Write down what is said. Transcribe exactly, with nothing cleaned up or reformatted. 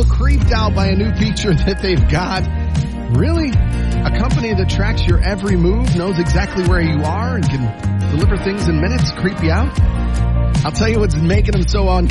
little creeped out by a new feature that they've got. Really? A company that tracks your every move, knows exactly where you are, and can deliver things in minutes, creep you out? I'll tell you what's making them so on